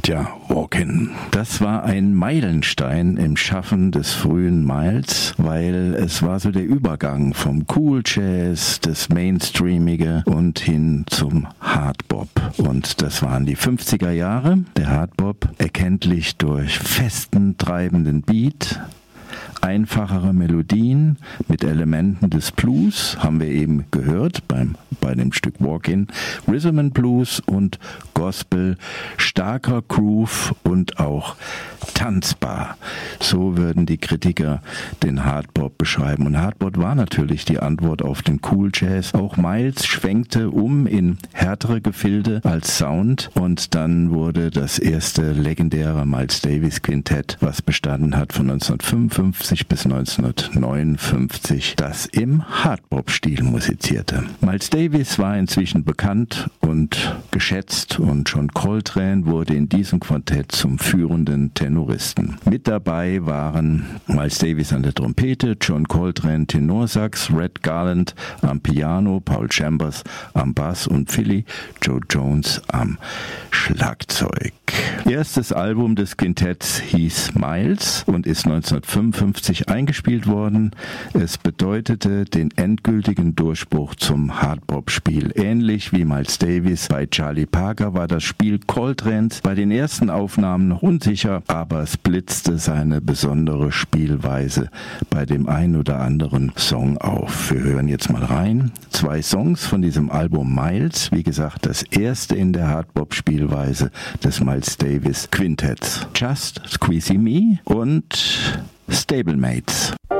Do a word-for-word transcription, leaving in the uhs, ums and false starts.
Tja, Walkin'. Das war ein Meilenstein im Schaffen des frühen Miles, weil es war so der Übergang vom Cool Jazz, das Mainstreamige und hin zum Hardbop. Und das waren die fünfziger Jahre. Der Hardbop, erkenntlich durch festen, treibenden Beat, einfachere Melodien mit Elementen des Blues, haben wir eben gehört beim, bei dem Stück Walkin', Rhythm and Blues und Gospel, starker Groove und auch tanzbar. So würden die Kritiker den Hardbop beschreiben. Und Hardbop war natürlich die Antwort auf den Cool Jazz. Auch Miles schwenkte um in härtere Gefilde als Sound und dann wurde das erste legendäre Miles Davis Quintett, was bestanden hat von neunzehnhundertfünfundfünfzig bis neunzehnhundertneunundfünfzig, das im Hardbop-Stil musizierte. Miles Davis war inzwischen bekannt und geschätzt und John Coltrane wurde in diesem Quartett zum führenden Tenoristen. Mit dabei waren Miles Davis an der Trompete, John Coltrane Tenorsax, Red Garland am Piano, Paul Chambers am Bass und Philly Joe Jones am Schlagzeug. Erstes Album des Quintetts hieß Miles und ist neunzehnhundertfünfundfünfzig eingespielt worden. Es bedeutete den endgültigen Durchbruch zum Hardbop-Spiel. Ähnlich wie Miles Davis bei Charlie Parker war das Spiel Coltranes bei den ersten Aufnahmen noch unsicher, aber es blitzte seine besondere Spielweise bei dem ein oder anderen Song auf. Wir hören jetzt mal rein. Zwei Songs von diesem Album Miles. Wie gesagt, das erste in der Hardbop-Spielweise des Miles Davis Quintetts. Just Squeezy Me und Stablemates.